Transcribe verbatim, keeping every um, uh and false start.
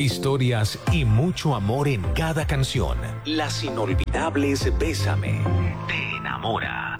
Historias y mucho amor en cada canción. Las inolvidables Bésame te enamora.